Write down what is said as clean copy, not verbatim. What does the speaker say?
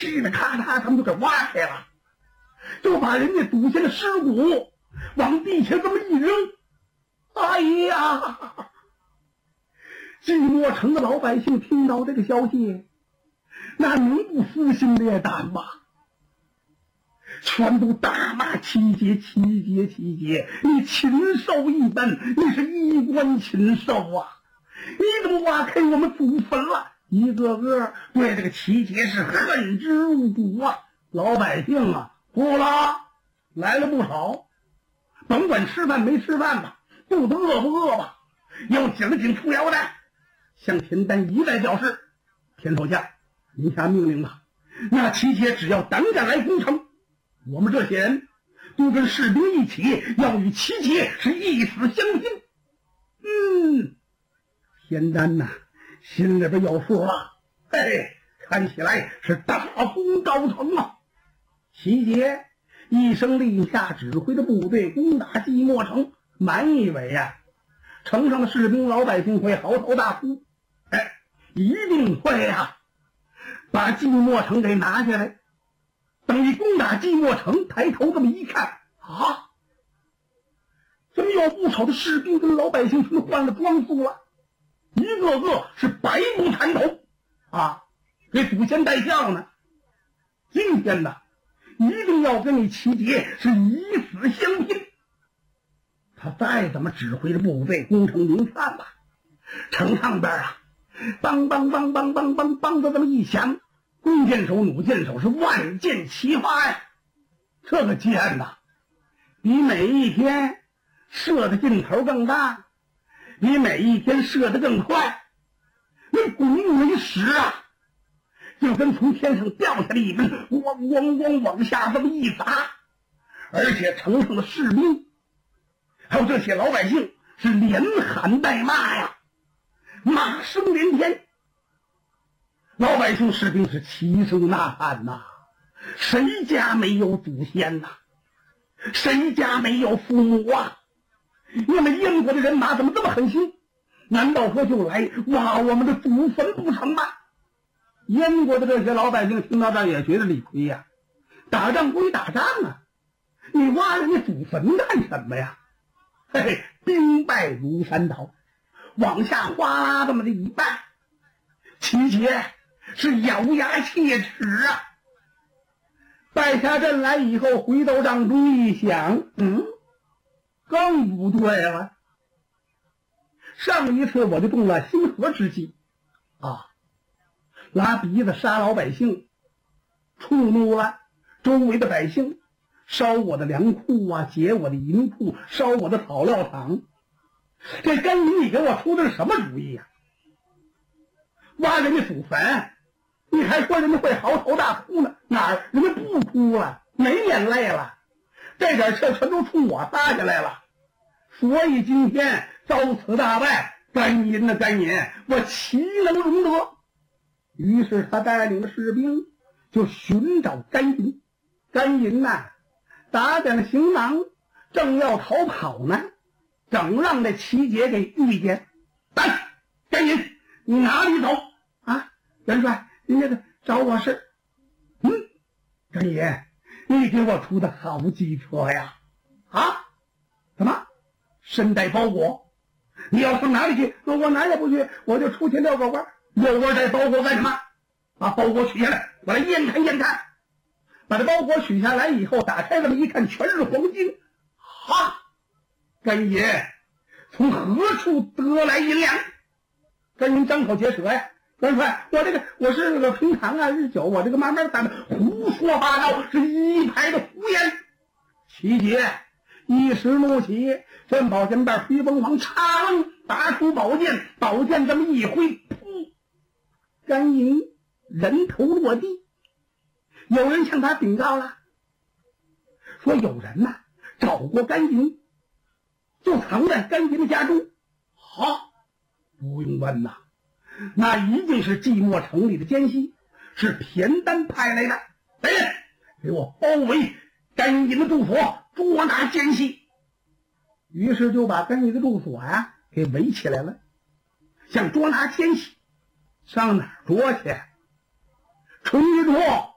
嘁哩咔嚓，他们就给挖开了，就把人家祖先的尸骨往地下这么一扔。哎呀！寂寞城的老百姓听到这个消息，那能不撕心裂胆吗？全都大骂七姐，七姐，七姐，你禽兽一般，你是衣冠禽兽啊！你怎么挖开我们祖坟了？一个个对这个七姐是恨之入骨啊！老百姓啊，不了，来了不少，甭管吃饭没吃饭吧，肚子饿不饿吧，要紧紧出腰带，向田丹一再表示：田守将，您下命令吧，那七姐只要胆敢来攻城，我们这些人都跟士兵一起，要与七姐是一死相拼。田丹呐，心里边有数了，嘿，看起来是大功告成啊！七姐一声令下，指挥着部队攻打寂寞城。满以为呀，城上的士兵老百姓会嚎啕大哭，一定会啊，把寂寞城给拿下来。等一攻打寂寞城，抬头这么一看啊，怎么有不少的士兵跟老百姓全换了装束了，一个个是白布缠头啊，给祖先戴孝呢。今天呢，一定要跟你齐杰是以死相拼。他再怎么指挥着部队攻城，您看吧，城上边啊，梆梆梆梆梆梆梆的这么一响，弓箭手、弩箭手是万箭齐发呀！这个箭呐，比每一天射的劲头更大，比每一天射得更快，那鼓为实啊，就跟从天上掉下来一般，咣咣咣往下这么一砸，而且城上的士兵还有这些老百姓是连喊带骂呀，骂声连天。老百姓士兵是齐声呐喊呐，谁家没有祖先呐？谁家没有父母啊？你们燕国的人马怎么这么狠心？难道说就来挖我们的祖坟不成吗？燕国的这些老百姓听到这也觉得理亏呀，打仗归打仗啊，你挖人家祖坟干什么呀？嘿嘿，兵败如山倒，往下哗啦这么的一拜，齐杰是咬牙切齿啊！败下阵来以后，回到帐中一想，更不对了。上一次我就动了兴和之计啊，拉鼻子杀老百姓，触怒了周围的百姓，烧我的粮库啊，劫我的银库，烧我的草料场。这甘宁，你给我出的是什么主意呀？挖人家祖坟，你还说人家会嚎啕大哭呢？哪儿？人家不哭了，没眼泪了，这点气全都冲我撒下来了。所以今天遭此大败，甘宁的甘宁，我岂能容得？于是他带领的士兵就寻找甘宁。甘宁呐，打点了行囊，正要逃跑呢，正让这齐杰给遇见。来，甘宁，你哪里走啊？元帅，您这个找我是？甘宁，你给我出的好机车呀！啊？怎么？身带包裹？你要上哪里去？我哪也不去，我就出去遛个弯。遛弯带包裹干什么？把包裹取下来，我来验看验看。把这包裹取下来以后，打开这么一看，全是黄金。哈！甘宁从何处得来银两？甘宁张口结舌呀！元帅，我是个平常啊，日久我这个慢慢打的，胡说八道，是一排的胡言。齐杰一时怒起，见宝剑把飞崩王插楞拔出宝剑，宝剑这么一挥，噗！甘宁人头落地。有人向他禀告了，说有人呐找过甘宁，就藏在甘宁的家中。好，不用问呐，那一定是寂寞城里的奸细，是田丹派来的。来人，给我包围甘宁的住所，捉拿奸细。于是就把甘宁的住所呀给围起来了。想捉拿奸细，上哪儿捉去？春之处